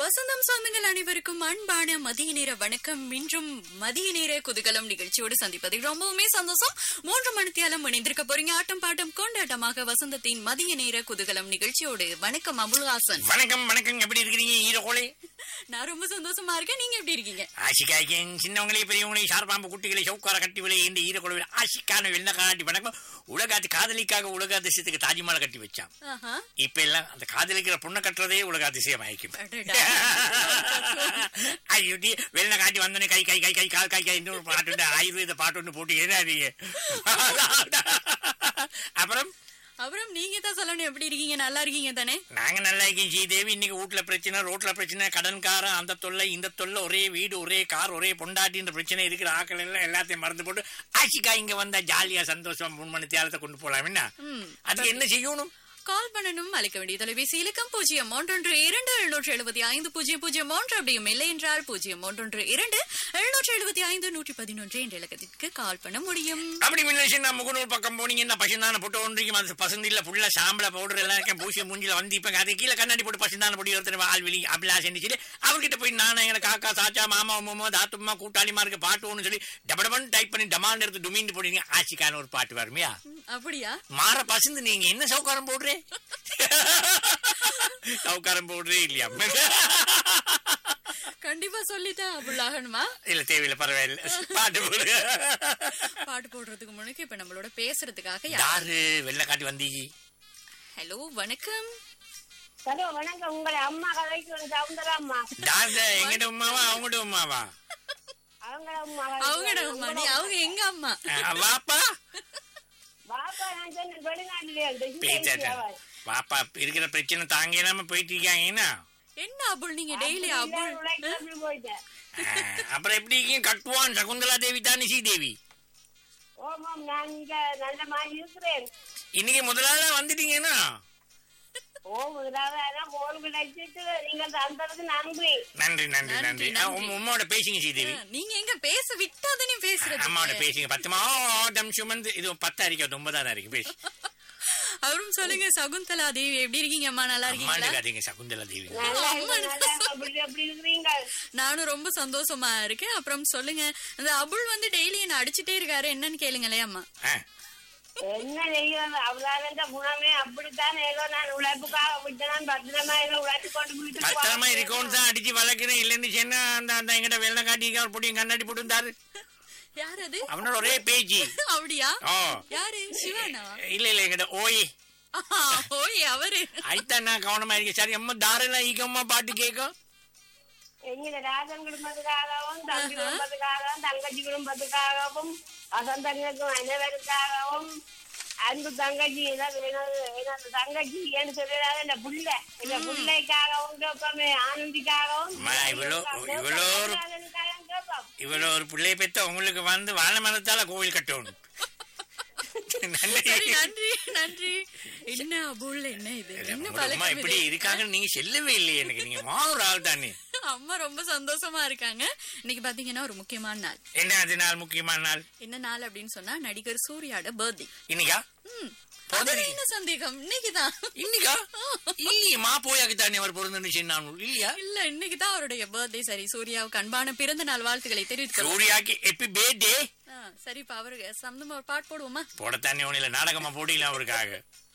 வசந்தம் சொந்தங்கள் அனைவருக்கும் அன்பான மதிய நேர வணக்கம். இன்றும் மதிய நேர குதூகலம் நிகழ்ச்சியோடு சந்திப்பதில் ரொம்பவுமே சந்தோஷம். 3 மணித்தியாலம் இணைந்திருக்க போறீங்க. ஆட்டம் பாட்டம் கொண்டாட்டமாக வசந்தத்தின் மதிய நேர குதூகலம் நிகழ்ச்சியோடு. வணக்கம் அபுல்ஹாசன். வணக்கம் வணக்கம். எப்படி இருக்கீங்க ஈரோகோலே? நான் ரொம்ப சந்தோஷமா இருக்கேன். நீங்க எப்படி இருக்கீங்க? ஆசிக்காய்க்கேன் சின்னவங்களே பெரியவங்களே சார்பாம்பு குட்டிகளை சவுக்கார கட்டி விலை இந்த ஈரோகோல ஆசிக்கான வெள்ள காட்டி வணக்கம். உலகாத்து காதலிக்காக உலக அதிசயத்துக்கு தாஜ்மஹால் கட்டி வச்சான். இப்ப எல்லாம் அந்த காதலிக்கிற பொண்ணை கட்டுறதே உலக அதிசயம் ஆயிக்கும். ஐயோடி வெள்ள காட்டி வந்தோடனே கை கை கை கை கால் கை கை இன்னொரு பாட்டு ஆயுர்வேத பாட்டு ஒன்று போட்டு ஏதாதீங்க. அப்புறம் நீங்க தான் சொல்லணும். எப்படி இருக்கீங்க? நல்லா இருக்கீங்க தானே? நாங்க நல்லா இருக்கீங்க ஸ்ரீதேவி. இன்னைக்கு வீட்டுல பிரச்சனை, ரோட்ல பிரச்சனை, கடன்காரன், அந்த தொல்லை இந்த தொல்லை, ஒரே வீடு ஒரே கார் ஒரே பொண்டாட்டின்ற பிரச்சனை இருக்கிற ஆக்கள் எல்லாம் எல்லாத்தையும் மறந்து போட்டு ஆசிக்கா இங்க வந்தா ஜாலியா சந்தோஷமா 3 மணி தேலத்தை கொண்டு போலாம். என்ன அதுக்கு என்ன செய்யணும்? கால் பண்ணணும். அழைக்க வேண்டிய தொலைபேசி இலக்கம் 012-275-003 அப்படியும் இல்லை என்றால் 012-775-111 என்ற இலக்கத்திற்கு கால் பண்ண முடியும். அப்படி முன்ன முகநூல் பக்கம் போனீங்கன்னா பசுந்தான போட்டு ஒன்றைக்கும் அது பசுந்தில்ல புள்ள சாம்பல பவுடர் எல்லாம் பூசி மூஞ்சில வந்து இப்ப அதை கீழே கண்ணாடி போட்டு பசுந்தான பொடி ஒருத்தர் ஆள்வெளி அபிலாசன்னு சொல்லி அவர்கிட்ட போய் நானும் எங்களை காக்கா சாச்சா மாமா உமா தாத்துமா கூட்டாளிமா இருக்கு பாட்டு ஒண்ணு சொல்லி டபடபன் டைப் பண்ணி டமான் எடுத்து டுமின்னு போடுவீங்க. ஆசிக்கான ஒரு பாட்டு வருமையா? அப்படியா? மாற பசுந்து நீங்க என்ன சவுக்காரம் போடுறே? சவுக்காரம் போடுறே இல்லையா? கண்டிப்பா சொல்லிட்டேன். அபுல்லாகணுமா? இல்ல தேவையில்ல, பரவாயில்ல. பாட்டு போடுங்க. பாட்டு போடுறதுக்கு முன்னாடி இப்ப நம்மளோட பேசுறதுக்காக யாரு வெள்ள காட்டி வந்தீங்க? ஹலோ வணக்கம். ஹலோ வணக்கம். உங்களை அம்மா கதைக்கு வந்து சவுந்தரா அம்மா. எங்கட உமாவா அவங்கட உமாவா? அவங்களோட அம்மா. அவங்கட அம்மா. நீ அவங்க எங்க அம்மா? வாப்பா பாப்பா நான் சொன்ன வெளிநாட்டுலயே பேச்சாட்டா வாப்பா இருக்கிற பிரச்சனை தாங்க இல்லாம போயிட்டு இருக்காங்கன்னா என்ன அபுல் நீங்க டெய்லி அபுல் போயிட்டேன். அப்புறம் எப்படி இருக்கீங்க? கட்டுவான் சகுந்தலா தேவி தானே ஸ்ரீதேவி? ஓமாம் நான் இங்க நல்ல மாதிரி இருக்கிறேன். இன்னைக்கு முதலாளா வந்துட்டீங்கன்னா ஓ முதலாவது போன் கிடைச்சிட்டு நீங்க தந்ததுக்கு நன்றி. நன்றி நன்றி நன்றி. உமாவோட பேசுங்க ஸ்ரீதேவி. நீங்க எங்க பேச விட்டாதானே பேசுறது? அம்மாவோட பேசுங்க. 10 சுமந்து இது 10 அறிக்கை 9 அறிக்கை பேசு. அவரும் சொல்லுங்க. சகுந்தலா தேவி எப்படி இருக்கீங்க? அம்மா நல்லா இருக்கீங்களா? சகுந்தலா தேவி எப்படி இருக்கிறீங்க? நானும் ரொம்ப சந்தோஷமா இருக்கேன். அப்புறம் சொல்லுங்க, அந்த அபுல் வந்து டெய்லி என்ன அடிச்சுட்டே இருக்காரு, என்னன்னு கேளுங்களே அம்மா. என்ன செய்யறது? அவளால குணமே அப்படித்தான். ஏதோ நான் உழைப்புக்காக விட்டேன். பத்திரமா ஏதோ உழைப்பு கொண்டு போயிட்டு பத்திரமா இருக்கோன்னு தான் அடிச்சு வளர்க்கிறேன். இல்லன்னு சொன்னா அந்த எங்கிட்ட வெள்ளை காட்டி பொடியும் கண்ணாடி போட்டு இருந்தாரு. யாரு அது? அவனோட ஒரே பேச்சு. அப்படியா? யாரு? சிவானா? இல்ல இல்ல எங்கிட்ட ஓய் ஓய் அவரு. அதுதான் நான் கவனமா இருக்கேன். சரி அம்மா தாரெல்லாம் ஈகம்மா பாட்டு கேட்கும். எங்க ராஜன் குடும்பத்துக்காகவும் தம்பி குடும்பத்துக்காகவும் தங்கச்சி குடும்பத்துக்காகவும் வசந்தங்களுக்கும் அனைவருக்காகவும் அன்பு தங்கச்சி தங்கச்சி என்று சொல்லிடாத இந்த புள்ள இந்த பிள்ளைக்காகவும் கேட்போமே ஆனந்திக்காகவும் இவ்வளோ ஒரு பிள்ளைய பெத்த உங்களுக்கு வந்து வாழை மரத்தால கோவில் கட்டணும். நன்றி நன்றி. என்ன அபுல் என்ன இது? என்ன பழக்கம் இப்படி இருக்காங்க? நீங்க செல்லவே இல்லையே எனக்கு. நீங்க மாறு ஆள் தானே. அம்மா ரொம்ப சந்தோஷமா இருக்காங்க. இன்னைக்கு பாத்தீங்கன்னா ஒரு முக்கியமான நாள். என்ன அது நாள்? முக்கியமான நாள் என்ன நாள் அப்படின்னு சொன்னா நடிகர் சூர்யாவோட பர்த்டே. இன்னைக்கா? என்ன சந்தேகம்? இன்னைக்குதான். இன்னைக்கா? இல்லையம்மா போயாக்கு தானே அவர் பிறந்த இல்லையா? இல்ல இன்னைக்குதான் அவருடைய பர்த்டே. சரி, சூர்யாவுக்கு அன்பான பிறந்த நாள் வாழ்த்துக்களை தெரிவித்துக்கிறோம். சூர்யாக்கு ஹேப்பி பர்த்டே. சரிப்பா, அவருக்கு சம்பந்தமா ஒரு பாட்டு போடுவோமா? போடத்தானே ஒண்ணு இல்ல, நாடகமா போடலாம் அவருக்காக.